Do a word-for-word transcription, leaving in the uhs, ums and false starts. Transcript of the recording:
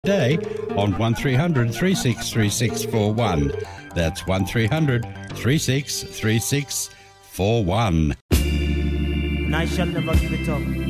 Day on one three hundred three six three six four one. That's one three hundred three six three six four one. And I shall never give it up.